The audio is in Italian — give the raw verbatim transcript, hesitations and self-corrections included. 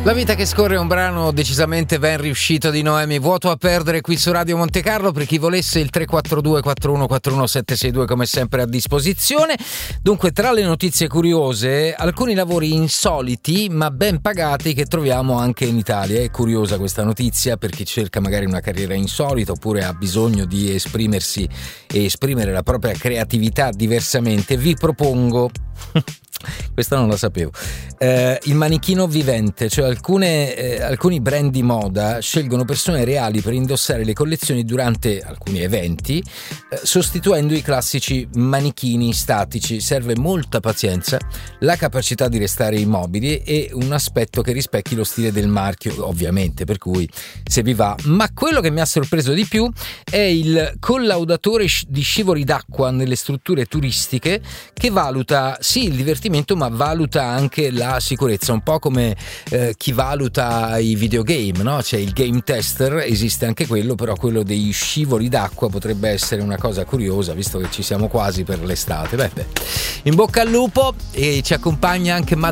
La vita che scorre è un brano decisamente ben riuscito di Noemi, vuoto a perdere qui su Radio Monte Carlo. Per chi volesse il tre quattro due quattro uno quattro uno sette sei due come sempre a disposizione. Dunque, tra le notizie curiose, alcuni lavori insoliti ma ben pagati che troviamo anche in Italia. È curiosa questa notizia per chi cerca magari una carriera insolita oppure ha bisogno di esprimersi e esprimere la propria creatività diversamente. Vi propongo questa non la sapevo, eh, il manichino vivente, cioè alcune, eh, alcuni brand di moda scelgono persone reali per indossare le collezioni durante alcuni eventi, eh, sostituendo i classici manichini statici. Serve molta pazienza, la capacità di restare immobili e un aspetto che rispecchi lo stile del marchio, ovviamente, per cui se vi va. Ma quello che mi ha sorpreso di più è il collaudatore di scivoli d'acqua nelle strutture turistiche, che valuta sì il divertimento ma valuta anche la sicurezza, un po' come eh, chi valuta i videogame, no? C'è il game tester, esiste anche quello, però quello degli scivoli d'acqua potrebbe essere una cosa curiosa, visto che ci siamo quasi per l'estate. Beh, beh. In bocca al lupo, e ci accompagna anche Madonna